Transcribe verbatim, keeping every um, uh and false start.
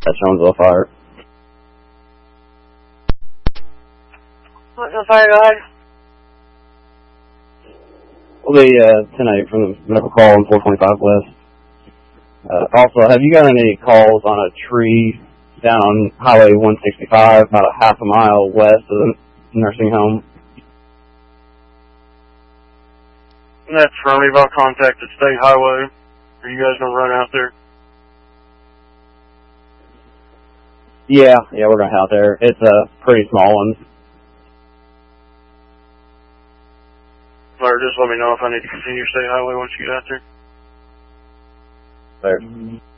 That Jonesville fire. What's the fire, go ahead? Well, the uh, ten eight from the medical call on four twenty-five West. Uh, also, have you got any calls on a tree down on Highway one sixty-five, about a half a mile west of the nursing home? That's from I'll contact the state highway. Are you guys going to run out there? Yeah, yeah, we're going to head out there. It's a pretty small one. Or just let me know if I need to continue state highway once you get out there. There.